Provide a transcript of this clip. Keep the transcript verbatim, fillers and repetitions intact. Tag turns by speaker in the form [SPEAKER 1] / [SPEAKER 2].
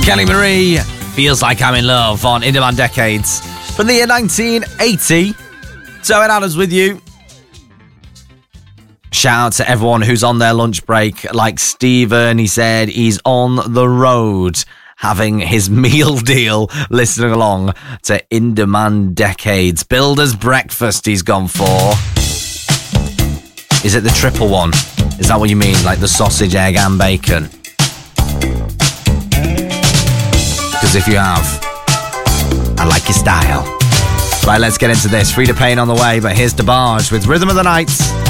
[SPEAKER 1] Kelly Marie, Feels Like I'm in Love on In Demand Decades from the year nineteen eighty. Zoe Adams with you. Shout out to everyone who's on their lunch break. Like Stephen, he said he's on the road having his meal deal, listening along to In Demand Decades. Builder's breakfast he's gone for. Is it the triple one? Is that what you mean? Like the sausage, egg and bacon? Because if you have, I like your style. Right, let's get into this. Frida Payne on the way, but here's DeBarge with Rhythm of the Night.